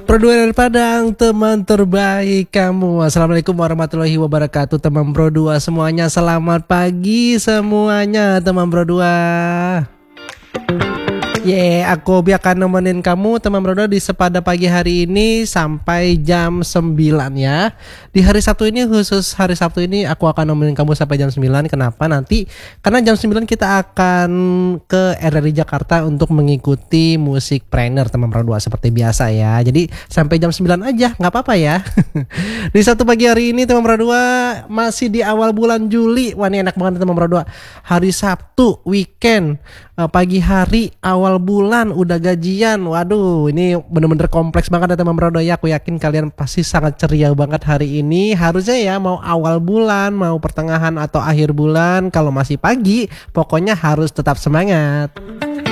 Produk dari Padang, teman terbaik kamu. Assalamualaikum warahmatullahi wabarakatuh, teman Pro 2 semuanya. Selamat pagi semuanya, teman Pro 2. Aku akan nemenin kamu teman Bro di sepada pagi hari ini sampai jam 9 ya. Di hari Sabtu ini, khusus hari Sabtu ini aku akan nemenin kamu sampai jam 9. Kenapa? Nanti karena jam 9 kita akan ke RRI Jakarta untuk mengikuti musik trainer teman Bro 2 seperti biasa ya. Jadi sampai jam 9 aja, nggak apa-apa ya. Di Sabtu pagi hari ini teman Bro 2 masih di awal bulan Juli. Wah, ini enak banget teman Bro 2. Hari Sabtu, weekend, pagi hari awal bulan udah gajian. Waduh, ini bener-bener kompleks banget ya teman Bro 2 ya. Aku yakin kalian pasti sangat ceria banget hari ini. Harusnya ya, mau awal bulan, mau pertengahan atau akhir bulan, kalau masih pagi pokoknya harus tetap semangat.